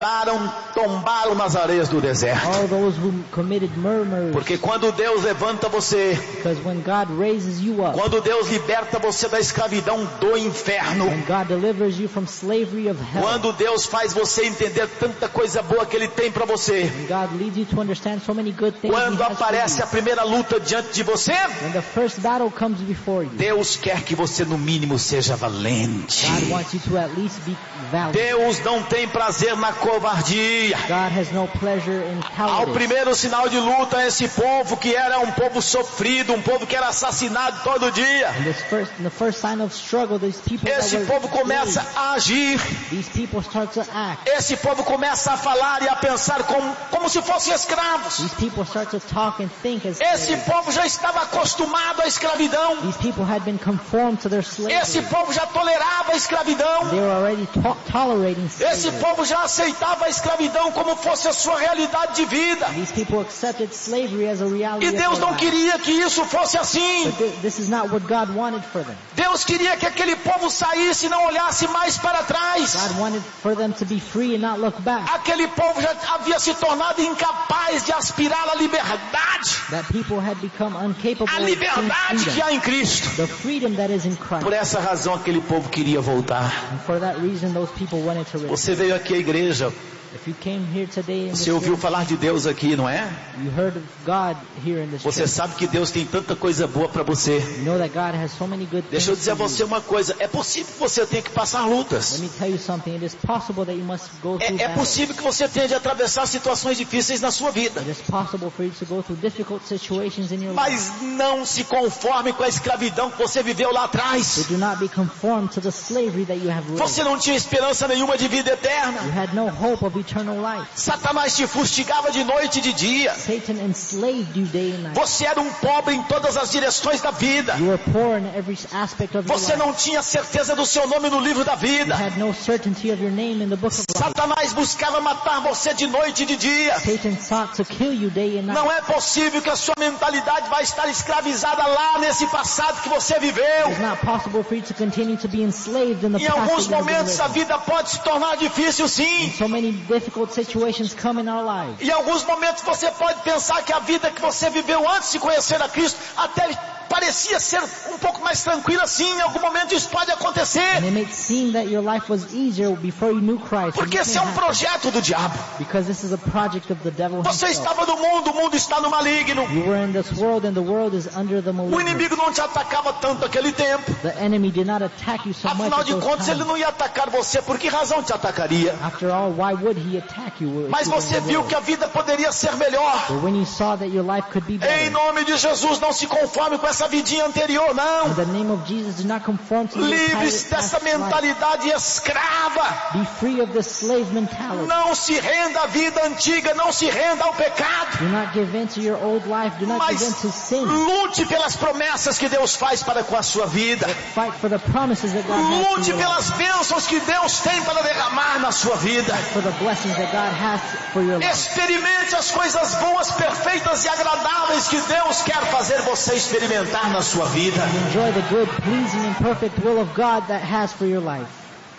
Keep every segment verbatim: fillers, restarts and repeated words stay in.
tombaram nas areias do deserto. All those who committed murmurs. Porque quando Deus levanta você, Because when God raises you up, quando Deus liberta você da escravidão do inferno, when God delivers you from slavery of hell, quando Deus faz você entender tanta coisa boa que Ele tem para você, when God leads you to understand so many good things quando He has aparece for a you, primeira luta diante de você, when the first battle comes before you, Deus quer que você no mínimo seja valente. God wants you to at least be valiant. Deus não tem prazer na covardia. God has no pleasure in Ao cowardice. primeiro sinal de luta, esse povo que era um povo sofrido, um povo que era assassinado todo dia, In this first, in the first sign of struggle, these people that esse were povo começa slaves, a agir, these people start to act. esse povo começa a falar e a pensar como, como se fossem escravos. These people start to talk and think as Esse slaves. povo já estava acostumado à escravidão. These people had been conformed to their slavery. Esse povo já tolerava a escravidão. They were already to- tolerating Esse slavery. povo já aceitava a escravidão como fosse a sua realidade de vida. These people accepted slavery as a reality E of Deus their não life. queria que isso fosse assim. But thi- this is not what God wanted for them. Deus queria que aquele povo saísse e não olhasse mais para trás. God wanted for them to be free and not look back. Aquele povo já havia se tornado incapaz de aspirar à liberdade. That people had become incapable A of seeing liberdade que freedom. há em Cristo. The freedom that is in Christ. Por essa razão aquele povo queria voltar. And for that reason those people wanted to return. Você veio aqui à igreja, If you came here today in você this ouviu church, falar de Deus aqui, não é? you heard of God here in this Você church. sabe que Deus tem tanta coisa boa para você. You know that God has so many good Deixa eu things dizer a for você you. uma coisa, é possível que você tenha que passar lutas. Let me tell you something. It is possible that you must go through É, é battles. possível que você tenha de atravessar situações difíceis na sua vida. It is possible for you to go through difficult situations in your life. Mas não se conforme com a escravidão que você viveu lá atrás. So do not be conformed to the slavery that you have lived. Você não tinha esperança nenhuma de vida You eterna. had no hope of eternal life. Satanás te fustigava de noite e de dia. Satan enslaved you day and night. Você era um pobre em todas as direções da vida. You were poor in every aspect of your Você life. não tinha certeza do seu nome no livro da You vida. had no certainty of your name in the book of life. Satanás buscava matar você de noite e de dia. Satan sought to kill you day and night. Não é possível que a sua mentalidade vai estar escravizada lá nesse passado que você viveu. It's not possible for you to continue to be enslaved in the Em past. alguns that you have been momentos a living. vida pode se tornar difícil, sim. So many difficult situations come in our lives. Em alguns momentos você pode pensar que a vida que você viveu antes de conhecer a Cristo até parecia ser um pouco mais tranquila, sim. Em algum momento isso pode acontecer. And it may seem that your life was easier before you knew Christ. Porque And esse this é may um happen projeto do diabo. because this is a project of the devil Você himself. estava no mundo, o mundo está no maligno. You were in this world and the world is under the O malignant. inimigo não te atacava tanto naquele tempo. The enemy did not attack you so much Afinal at de those contas, ele times. não ia atacar você. Por que razão te atacaria? After all, why would he attack you? if Mas you were in você the viu world? que a vida poderia ser melhor. But when you saw that your life could be Em better, nome de Jesus, não se conforme com essa vidinha anterior, não. in the name of Jesus, do not conform to your Livre-se past dessa life. mentalidade escrava. Be free of the slave mentality. Não se renda à vida antiga, não se renda ao pecado. Do not give in to your old life. Do not give in Mas to sin. lute pelas promessas que Deus faz para com a sua vida. Fight for the promises that God has for Lute your life. pelas bênçãos que Deus tem para derramar na sua vida. For the blessings that God has for your life. Experimente as coisas boas, perfeitas e agradáveis que Deus quer fazer você experimentar na sua vida. Enjoy the good, pleasing, and perfect will of God that has for your life.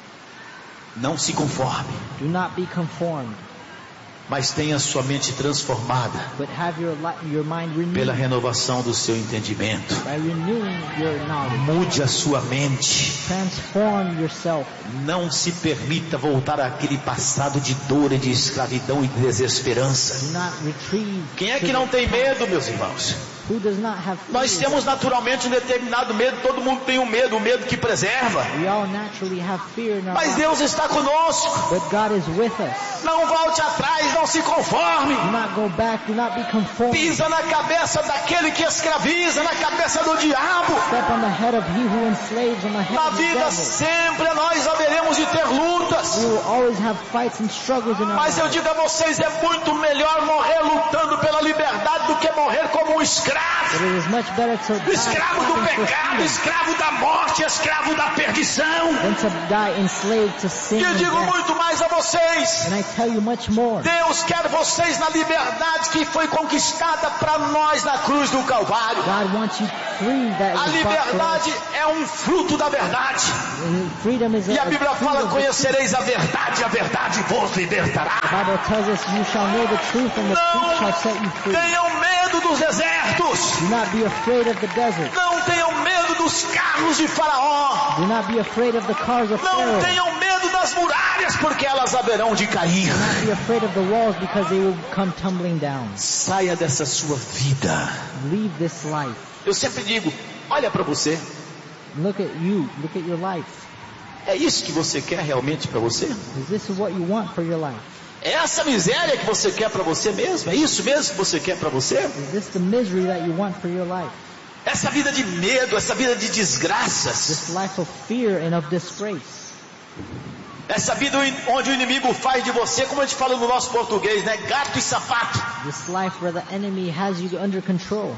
Não se conforme, Do not be conformed, mas tenha sua mente transformada but have your li- your mind pela renewed renovação do seu entendimento. by renewing your knowledge. Mude a sua mente. Transform yourself. Não se permita voltar àquele passado de dor e de escravidão e de desesperança. Do not retrieve. Quem é to que the não tem past. medo, meus irmãos? Who does not have Nós fear? temos naturalmente um determinado medo, todo mundo tem um medo, um medo que preserva. We all naturally have fear in our Mas lives, Deus está conosco. but God is with us. Não volte atrás, não se conforme. Do not go back. Do not be conformed. Pisa na cabeça daquele que escraviza, na cabeça do diabo. Step on the head of he who enslaves, on the head Na of the vida devil. sempre nós haveremos de ter lutas. We will always have fights and struggles in our Mas eu lives. digo a vocês, é muito melhor morrer lutando pela liberdade do que morrer como um escravo. But it is much better to die Escravo do fighting for pecado, freedom escravo da morte, escravo da perdição. than to die enslaved to sin E eu and digo death. muito mais a vocês. And I tell you much more. Deus quer vocês na liberdade que foi conquistada para nós na cruz do Calvário. God wants you free. That A was bought for liberdade us. é um fruto da verdade. Freedom is a, E a a Bíblia fruit fala: of the truth. conhecereis a verdade, a verdade vos libertará. The Bible tells us you shall know the truth and the truth shall set you Não free. tenham medo dos desertos. Do not be afraid of the desert. Não tenham medo dos carros de Faraó. Do not be afraid of the cars of Não Pharaoh. tenham medo das muralhas, porque elas haverão de cair. Do not be afraid of the walls because they will come tumbling down. Saia dessa sua vida. Leave this life. Eu sempre digo: olha para você. Look at you. Look at your life. É isso que você quer realmente para você? Is this what you want for your life? É essa miséria que você quer para você mesmo? É isso mesmo que você quer para você? Is this the misery that you want for your life? Essa vida de medo, essa vida de desgraças, This life of fear and of disgrace. essa vida onde o inimigo faz de você, como a gente fala no nosso português, né? Gato e sapato. This life where the enemy has you under control.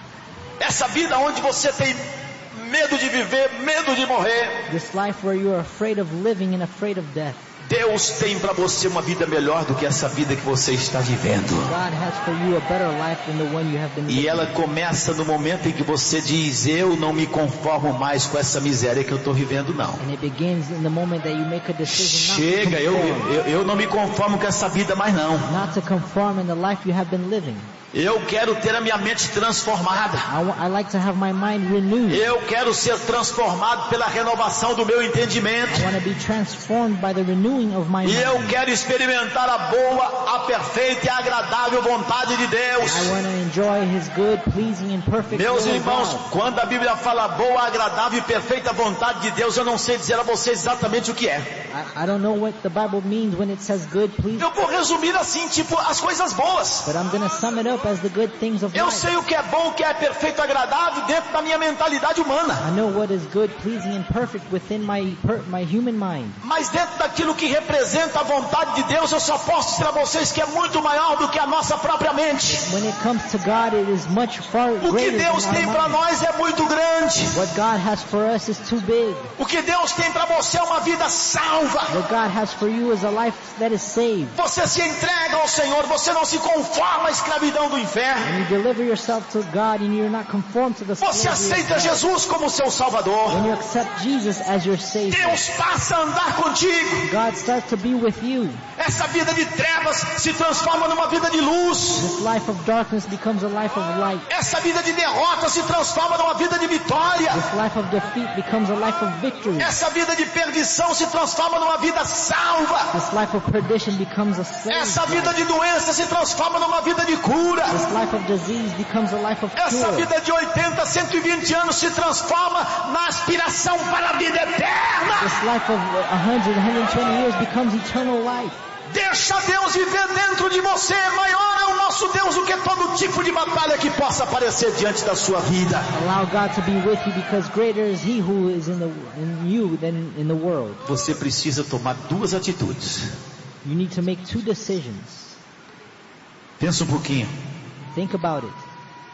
Essa vida onde você tem medo de viver, medo de morrer. This life where you are afraid of living and afraid of death. Deus tem para você uma vida melhor do que essa vida que você está vivendo. God has for you a better life than the one you have been E living. ela começa no momento em que você diz: eu não me conformo mais com essa miséria que eu estou vivendo, não. And it begins in the moment that you make a decision Chega, not to eu, conform. eu, eu não me conformo com essa vida mais não. Not to conform in the life you have been living. Eu quero ter a minha mente transformada. I, wa- I like to have my mind renewed. Eu quero ser transformado pela renovação do meu entendimento. I want to be transformed by the renewing of my E eu mind. quero experimentar a boa, a perfeita e agradável vontade de Deus. I want to enjoy His good, pleasing, and perfect Meus will of irmãos, God. quando a Bíblia fala boa, agradável e perfeita vontade de Deus, eu não sei dizer a vocês exatamente o que é. I, I don't know what the Bible means when it says good, pleasing, Eu vou resumir assim, tipo, as coisas boas. but I'm going to sum it up as the good things of Eu life. sei o que é bom, o que é perfeito, agradável dentro da minha mentalidade humana. I know what is good, pleasing, and perfect within my per, my human mind. Mas dentro daquilo que representa a vontade de Deus, eu só posso dizer a vocês que é muito maior do que a nossa própria mente. When it comes to God, it is much far O que greater Deus than tem our para mind. nós é muito grande. What God has for us is too big. O que Deus tem para você é uma vida salva. What God has for you is a life that is saved. Você se entrega ao Senhor, você não se conforma à escravidão do inferno. When you deliver yourself to God and you're not conformed to the Você slavery of aceita God. Jesus como seu Salvador. When you accept Jesus as your Savior, Deus passa a andar contigo. God starts to be with you. Essa vida de trevas se transforma numa vida de luz. This life of darkness becomes a life of light. Essa vida de derrota se transforma numa vida de vitória. This life of defeat becomes a life of victory. Essa vida de perdição se transforma numa vida salva. This life of perdition becomes a slave Essa vida life. de doença se transforma numa vida de cura. This life of disease becomes a life of Essa cure. vida de oitenta, cento e vinte anos se transforma na aspiração para a vida eterna. This life of one hundred, one hundred twenty years becomes eternal life. Deixa Deus viver dentro de você. Maior é o nosso Deus do que todo tipo de batalha que possa aparecer diante da sua vida. Allow God to be with you because greater is He who is in, the, in you than in the world. Você precisa tomar duas atitudes. You need to make two decisions. Pensa um pouquinho. Think about it.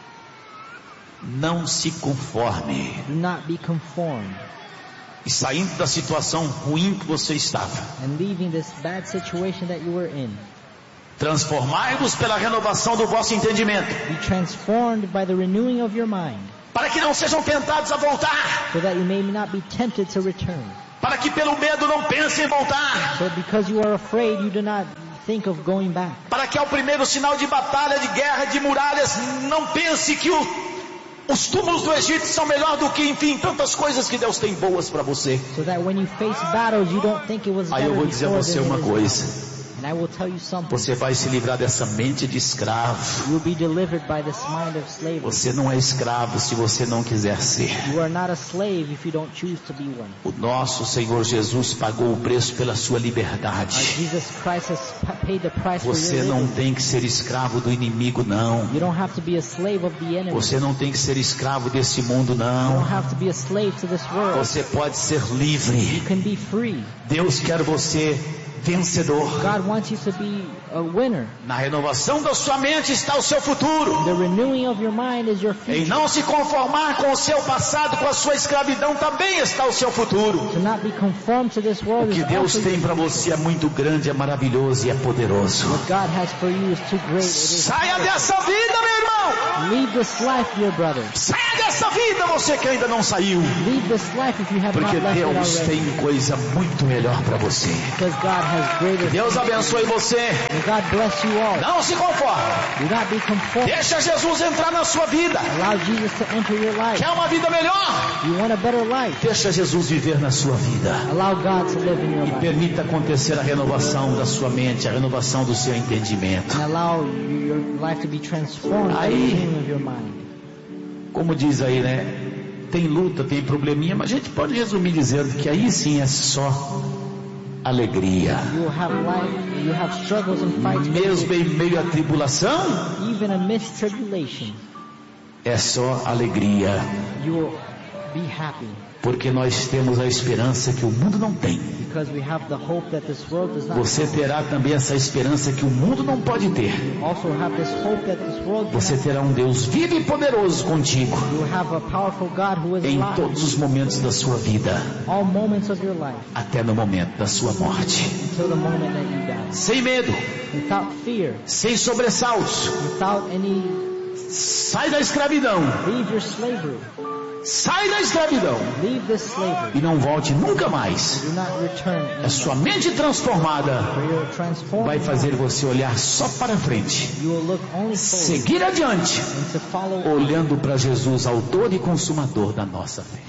Não se conforme. Do not be conformed. E saindo da situação ruim que você estava, And leaving this bad situation that you were in. transformai-vos pela renovação do vosso entendimento, Be transformed by the renewing of your mind, para que não sejam tentados a voltar, so that you may not be tempted to return. para que pelo medo não pensem em voltar, So because you are afraid, you do not think of going back. para que ao primeiro sinal de batalha, de guerra, de muralhas, não pense que o Os túmulos do Egito são melhor do que, enfim, tantas coisas que Deus tem boas para você. So that when you face battles, you don't think it was Aí better eu vou dizer a before você than uma it is coisa. now. And I will tell you something. Você vai se livrar dessa mente de escravo. You will be delivered by this mind of slavery. Você não é escravo se você não quiser ser. You are not a slave if you don't choose to be one. O nosso Senhor Jesus pagou o preço pela sua Our liberdade. Jesus Christ has pa- paid the price for Você your não liberty. tem que ser escravo do inimigo, não. You don't have to be a slave of the enemy. Você não tem que ser escravo desse mundo, You não. don't have to be a slave to this world. Você pode ser You livre. can be free. Deus quer você vencedor. God wants you to be a winner. Na renovação da sua mente está o seu futuro. The renewing of your mind is your Em future. não se conformar com o seu passado, com a sua escravidão, também está o seu futuro. To not be conformed to this world O que is Deus also tem your para você é muito grande, é maravilhoso e é poderoso. What God has for you is too great. It is Saia powerful. dessa vida, meu irmão. Leave this life, dear brother. Saia dessa vida, você que ainda não saiu. Leave this life if you have Porque not left it Deus already. tem coisa muito melhor para você. Because God has greater. Deus abençoe você. And God bless you all. Não se conforme. Do not be conformed. Deixa Jesus entrar na sua vida. Allow Jesus to enter your life. Quer uma vida melhor? You want a better life. Deixa Jesus viver na sua vida. Allow God to live in your life. Permita acontecer a renovação da sua mente, a renovação do seu entendimento. And allow your life to be transformed by the Aí- renewing of your mind. Como diz aí, né? Tem luta, tem probleminha, mas a gente pode resumir dizendo que aí sim é só alegria. You will have life, you have struggles and fights, but Mesmo em meio à tribulação, even amidst tribulation, é só alegria. you will be happy. Porque nós temos a esperança que o mundo não tem. Because we have the hope that this world does not Você terá também essa esperança que o mundo não pode ter. also have this hope that this world Você cannot. terá um Deus vivo e poderoso contigo You will have a powerful God who is em alive todos os momentos da sua vida, all moments of your life até no momento da sua morte. until the moment that you die. Sem medo, Without fear, sem sobressaltos. without any, Sai da escravidão. leave your slavery. Sai da escravidão. Leave this slavery. E não volte nunca mais. Do not return. A sua mente transformada For your transformed vai fazer life, você olhar só para frente. you will look only forward Seguir adiante, and to follow olhando para Jesus, autor e consumador da nossa fé.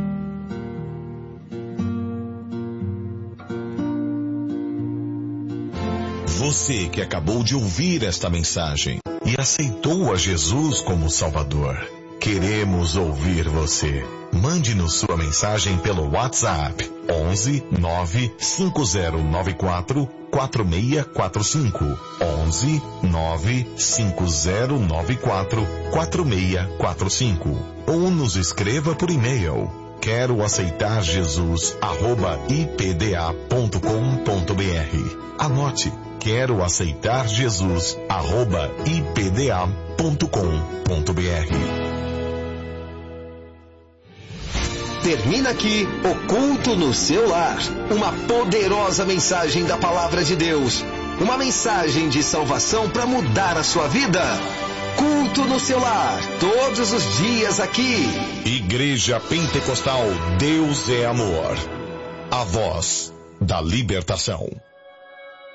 Você que acabou de ouvir esta mensagem e aceitou a Jesus como Salvador, queremos ouvir você. Mande-nos sua mensagem pelo WhatsApp onze nove cinco zero nove quatro quatro seis quatro cinco onze nove cinco zero nove quatro quatro seis quatro cinco ou nos escreva por e-mail quero aceitar Jesus arroba i p d a ponto com ponto b r. Anote, quero aceitar Jesus arroba i p d a ponto com ponto b r. Termina aqui o Culto no Seu Lar. Uma poderosa mensagem da Palavra de Deus. Uma mensagem de salvação para mudar a sua vida. Culto no Seu Lar. Todos os dias aqui. Igreja Pentecostal Deus é Amor. A voz da libertação.